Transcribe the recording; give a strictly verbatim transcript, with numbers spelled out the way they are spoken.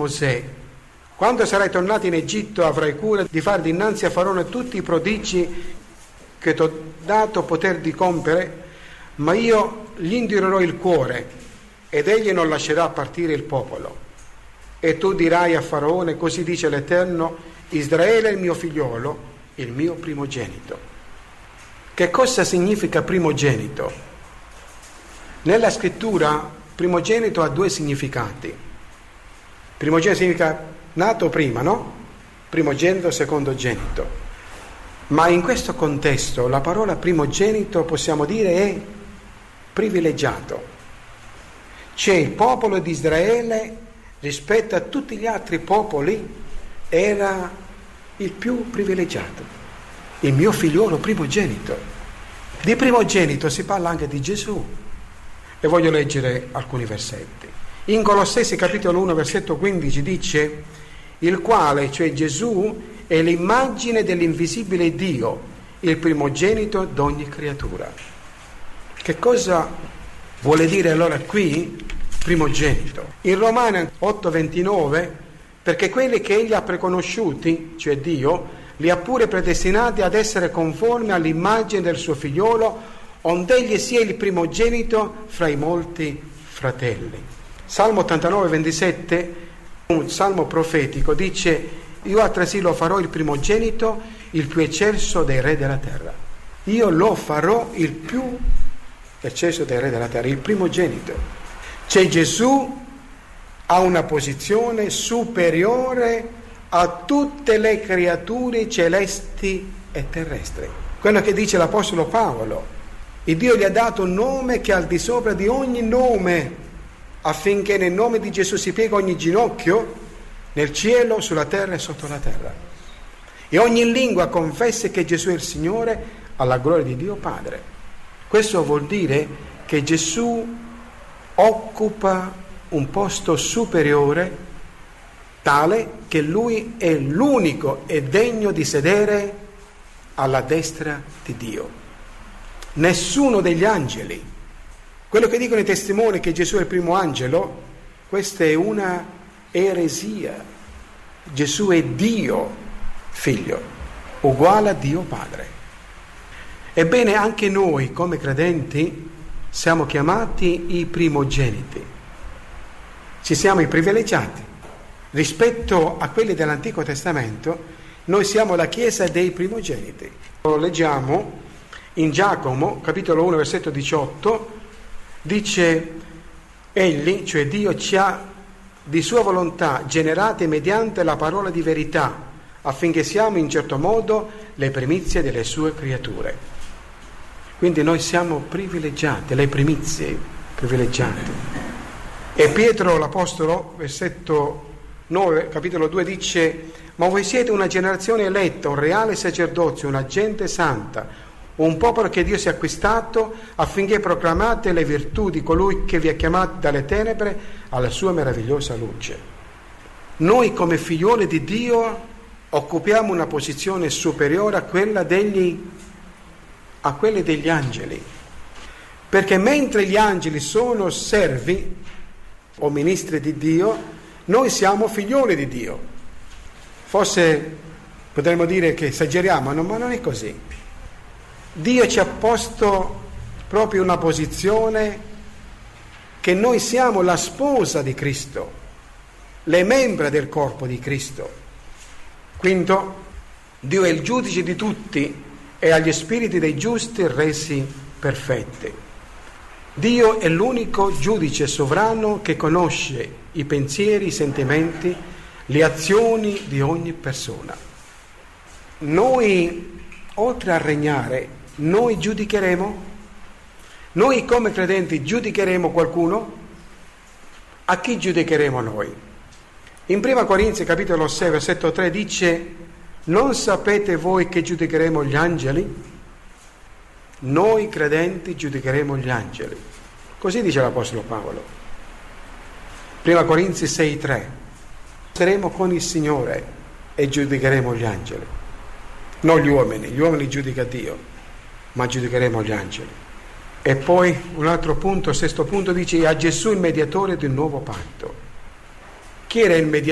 Mosè: quando sarai tornato in Egitto avrai cura di fare dinanzi a Faraone tutti i prodigi che ti ho dato poter di compiere, ma io gli indurerò il cuore ed egli non lascerà partire il popolo. E tu dirai a Faraone: così dice l'Eterno, Israele è il mio figliolo, il mio primogenito. Che cosa significa primogenito? Nella scrittura primogenito ha due significati. Primogenito significa nato prima, no? Primogenito, secondogenito. Ma in questo contesto la parola primogenito possiamo dire è privilegiato. Cioè il popolo di Israele rispetto a tutti gli altri popoli era il più privilegiato, il mio figliolo primogenito. Di primogenito si parla anche di Gesù, e voglio leggere alcuni versetti. In Colossesi capitolo uno versetto quindici dice: il quale, cioè Gesù, è l'immagine dell'invisibile Dio, il primogenito d'ogni creatura. Che cosa vuole dire allora qui primogenito? In Romani otto ventinove: perché quelli che egli ha preconosciuti, cioè Dio, li ha pure predestinati ad essere conformi all'immagine del suo figliolo, onde egli sia il primogenito fra i molti fratelli. Salmo ottantanove ventisette, un salmo profetico, dice: io altresì lo farò il primogenito, il più eccelso dei re della terra. Io lo farò il più eccelso dei re della terra, il primogenito. Cioè Gesù ha una posizione superiore a tutte le creature celesti e terrestri. Quello che dice l'Apostolo Paolo: il Dio gli ha dato un nome che è al di sopra di ogni nome, affinché nel nome di Gesù si piega ogni ginocchio nel cielo, sulla terra e sotto la terra, e ogni lingua confessi che Gesù è il Signore, alla gloria di Dio Padre. Questo vuol dire che Gesù occupa un posto superiore, tale che lui è l'unico e degno di sedere alla destra di Dio. Nessuno degli angeli. Quello che dicono i testimoni che Gesù è il primo angelo, questa è una eresia. Gesù è Dio Figlio, uguale a Dio Padre. Ebbene, anche noi come credenti siamo chiamati i primogeniti. Ci siamo i privilegiati. Rispetto a quelli dell'Antico Testamento, noi siamo la Chiesa dei primogeniti. Lo leggiamo in Giacomo, capitolo uno, versetto diciotto, dice: egli, cioè Dio, ci ha di sua volontà generati mediante la parola di verità, affinché siamo in certo modo le primizie delle sue creature. Quindi noi siamo privilegiati, le primizie privilegiate. E Pietro l'Apostolo, versetto nove, capitolo due, dice: ma voi siete una generazione eletta, un reale sacerdozio, una gente santa, un popolo che Dio si è acquistato, affinché proclamate le virtù di colui che vi ha chiamati dalle tenebre alla sua meravigliosa luce. Noi come figlioli di Dio occupiamo una posizione superiore a quella degli a quelle degli angeli, perché mentre gli angeli sono servi o ministri di Dio, noi siamo figlioli di Dio. Forse potremmo dire che esageriamo, no, ma non è così. Dio ci ha posto proprio una posizione che noi siamo la sposa di Cristo, le membra del corpo di Cristo. Quinto, Dio è il giudice di tutti e agli spiriti dei giusti resi perfetti. Dio è l'unico giudice sovrano che conosce i pensieri, i sentimenti, le azioni di ogni persona. Noi, oltre a regnare, noi giudicheremo? Noi come credenti giudicheremo qualcuno? A chi giudicheremo noi? In prima Corinzi capitolo sei versetto tre dice: non sapete voi che giudicheremo gli angeli? Noi credenti giudicheremo gli angeli. Così dice l'Apostolo Paolo. prima Corinzi sei tre: saremo con il Signore e giudicheremo gli angeli. Non gli uomini, gli uomini giudica Dio, ma giudicheremo gli angeli. E poi un altro punto, sesto punto, dice: a Gesù il mediatore di un nuovo patto. Chi era il mediatore?